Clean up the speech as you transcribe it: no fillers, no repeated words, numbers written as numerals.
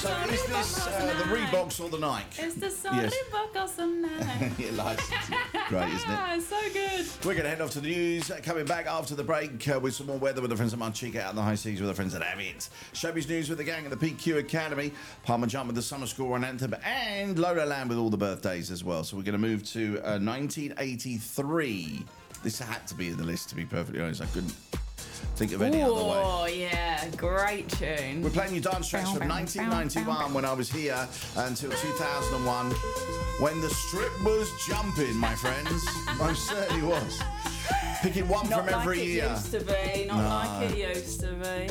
So is this the Reeboks or the Nike? It's the song Yes. Reebok or the Nike. Yeah, license. Great, isn't it? Ah, so good. We're going to head off to the news. Coming back after the break with some more weather with the friends at Munchica out in the high seas with the friends at Avitt. Showbiz news with the gang at the PQ Academy. Palmer Jump with the summer score on anthem. And Lola Lamb with all the birthdays as well. So we're going to move to 1983. This had to be in the list, to be perfectly honest. I couldn't think of any other way. Oh, yeah. Great tune. We're playing you dance tracks from 1991 when I was here until 2001 when the strip was jumping, my friends. Most certainly was. Picking one Not from every like year. It used to be. Not like it used to be.